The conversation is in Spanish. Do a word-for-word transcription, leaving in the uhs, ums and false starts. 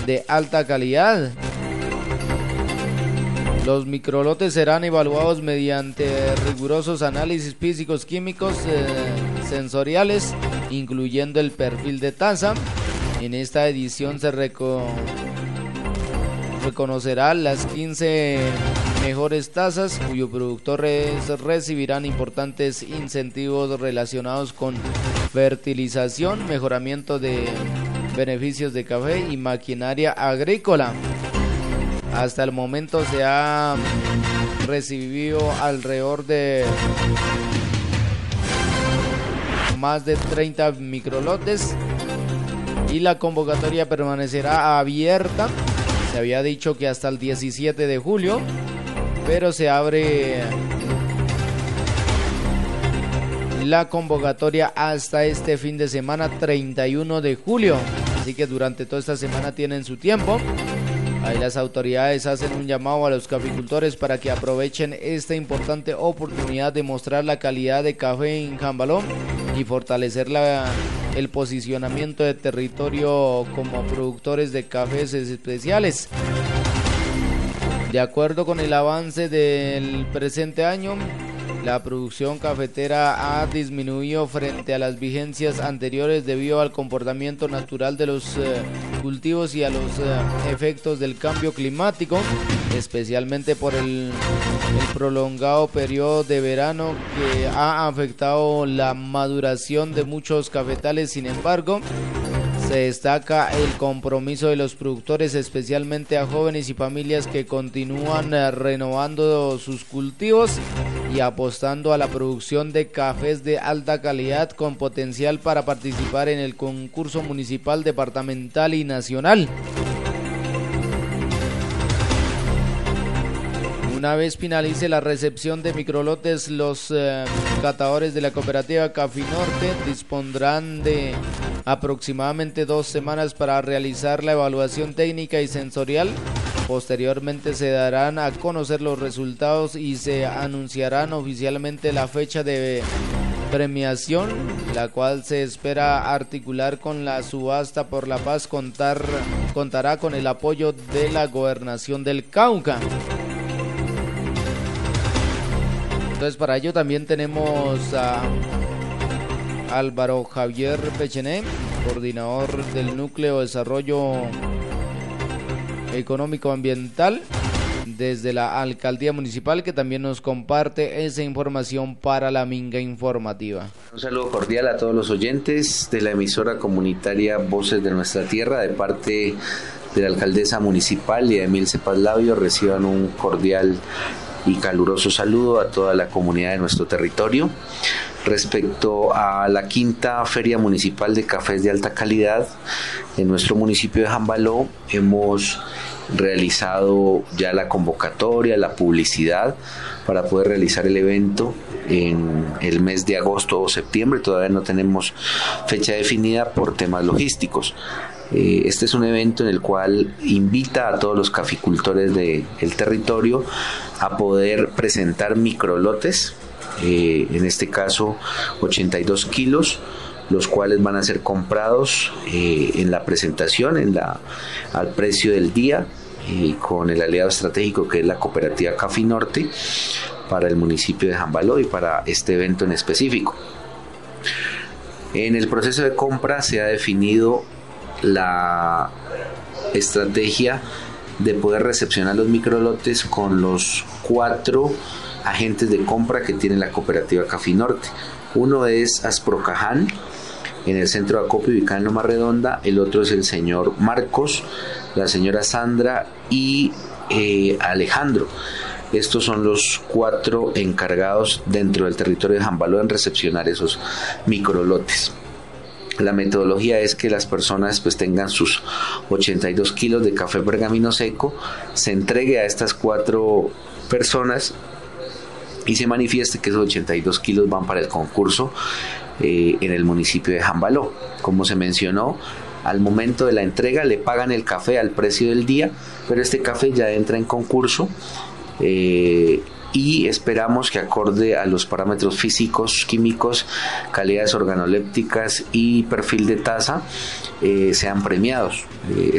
de alta calidad. Los microlotes serán evaluados mediante rigurosos análisis físicos, químicos, eh, sensoriales, incluyendo el perfil de taza. En esta edición se reco- reconocerán las quince mejores tazas cuyos productores recibirán importantes incentivos relacionados con fertilización, mejoramiento de beneficios de café y maquinaria agrícola. Hasta el momento se ha recibido alrededor de más de treinta microlotes y la convocatoria permanecerá abierta. Se había dicho que hasta el diecisiete de julio, pero se abre la convocatoria hasta este fin de semana, treinta y uno de julio. Así que durante toda esta semana tienen su tiempo. Ahí las autoridades hacen un llamado a los caficultores para que aprovechen esta importante oportunidad de mostrar la calidad de café en Jambaló y fortalecer la, el posicionamiento de territorio como productores de cafés especiales. De acuerdo con el avance del presente año, la producción cafetera ha disminuido frente a las vigencias anteriores debido al comportamiento natural de los eh, cultivos y a los eh, efectos del cambio climático, especialmente por el, el prolongado periodo de verano que ha afectado la maduración de muchos cafetales. Sin embargo, se destaca el compromiso de los productores, especialmente a jóvenes y familias que continúan eh, renovando sus cultivos y apostando a la producción de cafés de alta calidad con potencial para participar en el concurso municipal, departamental y nacional. Una vez finalice la recepción de microlotes, los eh, catadores de la cooperativa Cafinorte dispondrán de aproximadamente dos semanas para realizar la evaluación técnica y sensorial. Posteriormente se darán a conocer los resultados y se anunciarán oficialmente la fecha de premiación, la cual se espera articular con la subasta por la paz. Contar, contará con el apoyo de la Gobernación del Cauca. Entonces, para ello también tenemos a Álvaro Javier Pechené, coordinador del Núcleo de Desarrollo Económico Ambiental desde la Alcaldía Municipal, que también nos comparte esa información para la Minga Informativa. Un saludo cordial a todos los oyentes de la emisora comunitaria Voces de Nuestra Tierra, de parte de la alcaldesa municipal y de Emilce Paz Labio. Reciban un cordial y caluroso saludo a toda la comunidad de nuestro territorio. Respecto a la quinta Feria Municipal de Cafés de Alta Calidad en nuestro municipio de Jambaló, hemos realizado ya la convocatoria, la publicidad para poder realizar el evento en el mes de agosto o septiembre. Todavía no tenemos fecha definida por temas logísticos. Este es un evento en el cual invita a todos los caficultores del territorio a poder presentar microlotes, eh, en este caso ochenta y dos kilos, los cuales van a ser comprados eh, en la presentación, en la, al precio del día, eh, con el aliado estratégico que es la cooperativa Cafinorte, para el municipio de Jambaló y para este evento en específico. En el proceso de compra se ha definido la estrategia de poder recepcionar los microlotes con los cuatro agentes de compra que tiene la cooperativa Cafinorte. Uno es Asprocaján, en el centro de acopio ubicado en Loma Redonda. El otro es el señor Marcos, la señora Sandra y eh, Alejandro. Estos son los cuatro encargados dentro del territorio de Jambaló en recepcionar esos microlotes. La metodología es que las personas pues tengan sus ochenta y dos kilos de café pergamino seco, se entregue a estas cuatro personas y se manifieste que esos ochenta y dos kilos van para el concurso eh, en el municipio de Jambaló. Como se mencionó, al momento de la entrega le pagan el café al precio del día, pero este café ya entra en concurso eh, y esperamos que, acorde a los parámetros físicos, químicos, calidades organolépticas y perfil de taza, eh, sean premiados. Eh,